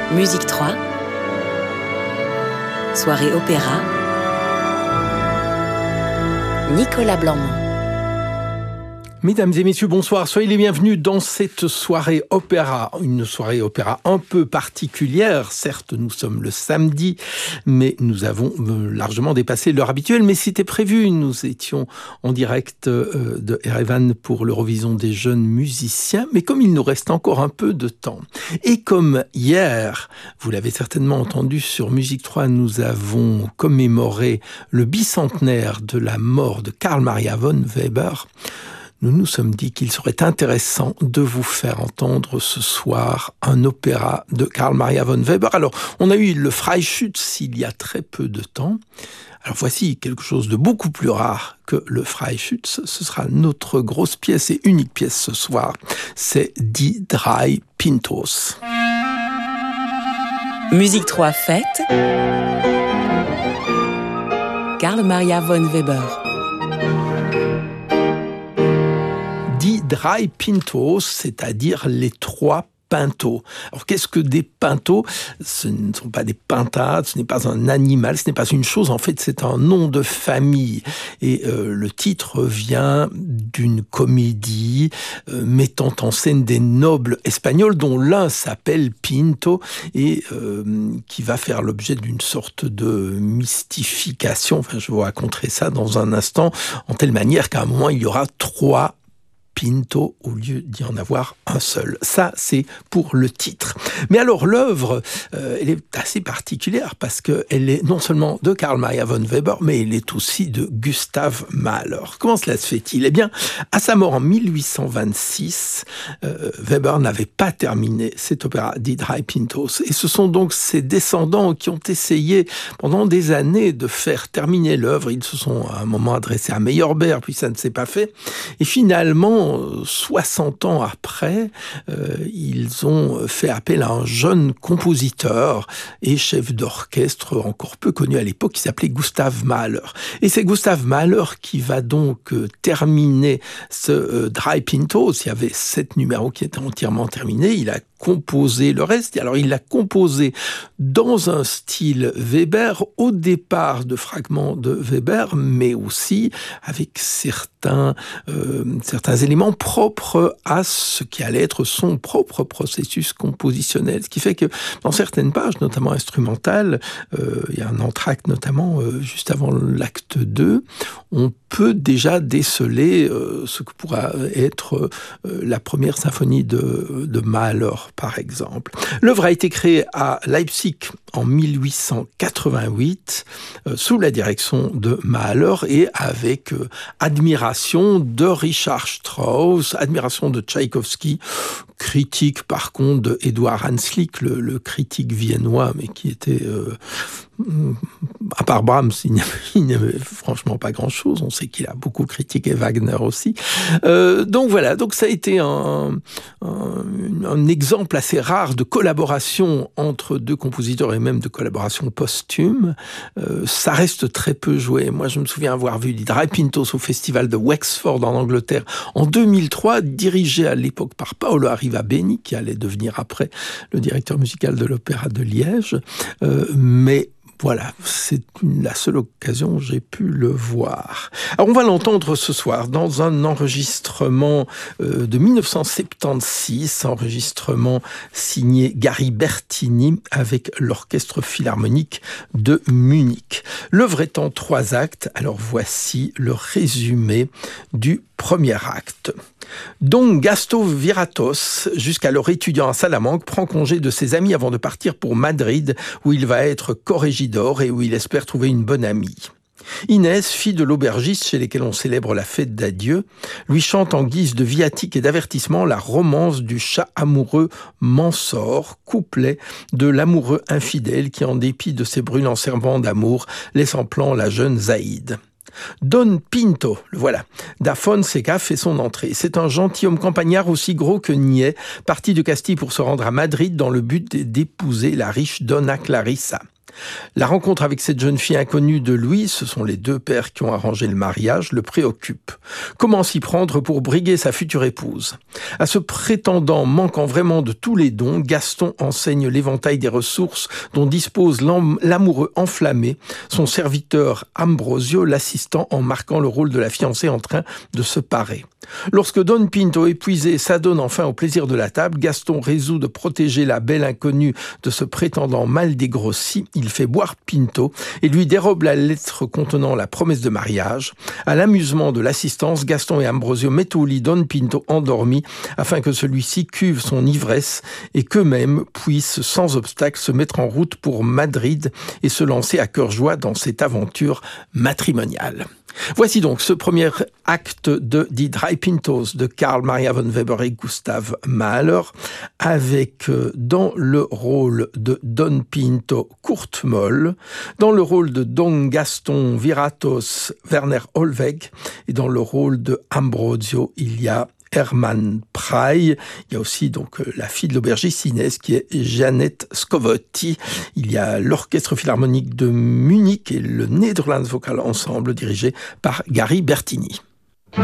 Musique 3, soirée opéra, Nicolas Blanmont. Mesdames et messieurs, bonsoir. Soyez les bienvenus dans cette soirée opéra. Une soirée opéra un peu particulière. Certes, nous sommes le samedi, mais nous avons largement dépassé l'heure habituelle. Mais c'était prévu. Nous étions en direct de Erevan pour l'Eurovision des jeunes musiciens. Mais comme il nous reste encore un peu de temps, et comme hier, vous l'avez certainement entendu sur Musique 3, nous avons commémoré le bicentenaire de la mort de Carl Maria von Weber, nous nous sommes dit qu'il serait intéressant de vous faire entendre ce soir un opéra de Carl Maria von Weber. Alors, on a eu le Freischütz il y a très peu de temps. Alors voici quelque chose de beaucoup plus rare que le Freischütz. Ce sera notre grosse pièce et unique pièce ce soir. C'est Die drei Pintos. Musique 3 fête. Carl Maria von Weber. Die drei Pintos, c'est-à-dire les trois pintos. Alors, qu'est-ce que des pintos ? Ce ne sont pas des pintades, ce n'est pas un animal, ce n'est pas une chose. En fait, c'est un nom de famille. Et le titre vient d'une comédie mettant en scène des nobles espagnols, dont l'un s'appelle Pinto, et qui va faire l'objet d'une sorte de mystification. Enfin, je vous raconterai ça dans un instant, en telle manière qu'à un moment, il y aura trois Pinto au lieu d'y en avoir un seul. Ça, c'est pour le titre. Mais alors, l'œuvre, elle est assez particulière parce qu'elle est non seulement de Carl Maria von Weber, mais elle est aussi de Gustav Mahler. Comment cela se fait-il ? Eh bien, à sa mort en 1826, Weber n'avait pas terminé cet opéra Die drei Pintos. Et ce sont donc ses descendants qui ont essayé pendant des années de faire terminer l'œuvre. Ils se sont à un moment adressés à Meyerbeer, puis ça ne s'est pas fait. Et finalement, 60 ans après, ils ont fait appel à un jeune compositeur et chef d'orchestre encore peu connu à l'époque qui s'appelait Gustav Mahler. Et c'est Gustav Mahler qui va donc terminer ce Drei Pintos. Il y avait 7 numéros qui étaient entièrement terminés. Il a composé le reste. Alors, il l'a composé dans un style Weber, au départ de fragments de Weber, mais aussi avec certains éléments propres à ce qui allait être son propre processus compositionnel. Ce qui fait que dans certaines pages, notamment instrumentales, il y a un entracte notamment juste avant l'acte 2, on peut déjà déceler ce que pourra être la première symphonie de Mahler, par exemple. L'œuvre a été créée à Leipzig en 1888 sous la direction de Mahler et avec admiration de Richard Strauss, admiration de Tchaïkovski, critique par contre de Eduard Hanslick, le critique viennois, mais qui était... à part Brahms, il n'y avait franchement pas grand-chose. On sait qu'il a beaucoup critiqué Wagner aussi. Donc voilà, donc ça a été un exemple assez rare de collaboration entre deux compositeurs et même de collaboration posthume. Ça reste très peu joué. Moi, je me souviens avoir vu Die drei Pintos au festival de Wexford en Angleterre en 2003, dirigé à l'époque par Paolo Arrivabene, qui allait devenir après le directeur musical de l'Opéra de Liège. Mais voilà, c'est la seule occasion où j'ai pu le voir. Alors, on va l'entendre ce soir dans un enregistrement de 1976, enregistrement signé Gary Bertini avec l'Orchestre Philharmonique de Munich. L'œuvre est en 3 actes, alors voici le résumé du premier acte. Don Gasto Viratos, jusqu'alors étudiant à Salamanque, prend congé de ses amis avant de partir pour Madrid, où il va être corrégidor et où il espère trouver une bonne amie. Inès, fille de l'aubergiste chez lesquels on célèbre la fête d'adieu, lui chante en guise de viatique et d'avertissement la romance du chat amoureux Mansor, couplet de l'amoureux infidèle qui, en dépit de ses brûlants serments d'amour, laisse en plan la jeune Zaïde. Don Pinto, le voilà, da Fonseca fait son entrée. C'est un gentilhomme campagnard aussi gros que niais, parti de Castille pour se rendre à Madrid dans le but d'épouser la riche Donna Clarissa. La rencontre avec cette jeune fille inconnue de Louis, ce sont les deux pères qui ont arrangé le mariage, le préoccupe. Comment s'y prendre pour briguer sa future épouse? À ce prétendant manquant vraiment de tous les dons, Gaston enseigne l'éventail des ressources dont dispose l'amoureux enflammé, son serviteur Ambrosio, l'assistant en marquant le rôle de la fiancée en train de se parer. Lorsque Don Pinto, épuisé, s'adonne enfin au plaisir de la table, Gaston résout de protéger la belle inconnue de ce prétendant mal dégrossi. Il fait boire Pinto et lui dérobe la lettre contenant la promesse de mariage. À l'amusement de l'assistance, Gaston et Ambrosio mettent au lit Don Pinto endormi afin que celui-ci cuve son ivresse et qu'eux-mêmes puissent sans obstacle se mettre en route pour Madrid et se lancer à cœur joie dans cette aventure matrimoniale. Voici donc ce premier acte de Die Drei Pintos de Carl Maria von Weber et Gustav Mahler, avec dans le rôle de Don Pinto Kurt Moll, dans le rôle de Don Gaston Viratos Werner Hollweg et dans le rôle de Ambrosio il y a Hermann Prey. Il y a aussi donc la fille de l'aubergiste Inès qui est Jeannette Scovotti. Il y a l'Orchestre Philharmonique de Munich et le Netherlands Vocal Ensemble dirigé par Gary Bertini.